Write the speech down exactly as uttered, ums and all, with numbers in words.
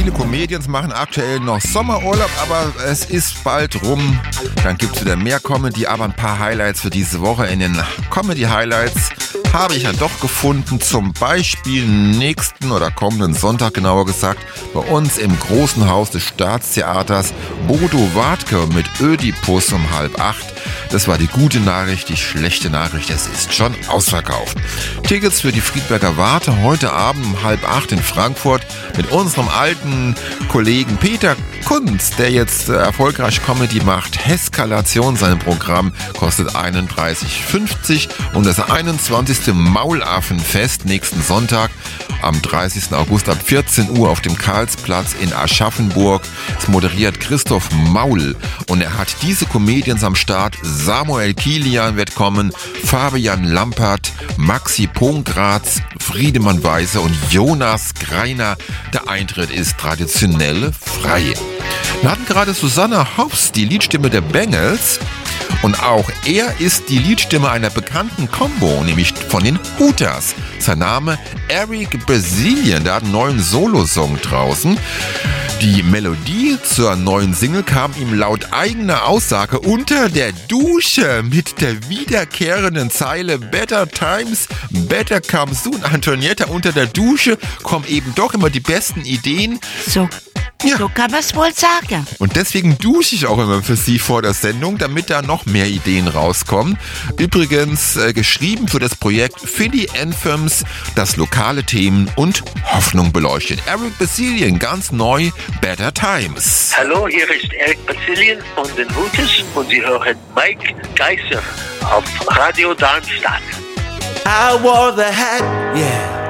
Viele Comedians machen aktuell noch Sommerurlaub, aber es ist bald rum. Dann gibt es wieder mehr Comedy, aber ein paar Highlights für diese Woche. In den Comedy-Highlights habe ich ja doch gefunden, zum Beispiel nächsten oder kommenden Sonntag genauer gesagt, bei uns im großen Haus des Staatstheaters Bodo Wartke mit Ödipus um halb acht. Das war die gute Nachricht, die schlechte Nachricht, es ist schon ausverkauft. Tickets für die Friedberger Warte heute Abend um halb acht in Frankfurt mit unserem alten Kollegen Peter Kunz, der jetzt äh, erfolgreich Comedy macht. Heskalation, sein Programm kostet einunddreißig fünfzig und das einundzwanzigste Maulaffenfest nächsten Sonntag am dreißigsten August ab vierzehn Uhr auf dem Karlsplatz in Aschaffenburg. Es moderiert Christoph Maul und er hat diese Comedians am Start. Samuel Kilian wird kommen, Fabian Lampert, Maxi Pongratz, Friedemann Weiße und Jonas Greiner. Der Eintritt ist traditionell frei. Wir hatten gerade Susanne Hoffs, die Liedstimme der Bengals. Und auch er ist die Liedstimme einer bekannten Combo, nämlich von den Hooters. Sein Name Eric Brazilian, der hat einen neuen Solo-Song draußen. Die Melodie zur neuen Single kam ihm laut eigener Aussage unter der Dusche mit der wiederkehrenden Zeile Better Times, Better Come Soon. Antonietta, unter der Dusche kommen eben doch immer die besten Ideen. So. Ja. So kann man es wohl sagen. Und deswegen dusche ich auch immer für Sie vor der Sendung, damit da noch mehr Ideen rauskommen. Übrigens äh, geschrieben für das Projekt Philly Anthems, das lokale Themen und Hoffnung beleuchtet. Eric Brazilian, ganz neu, Better Times. Hallo, hier ist Eric Brazilian von den Hooters und Sie hören Mike Geiser auf Radio Darmstadt. I wore the hat, yeah.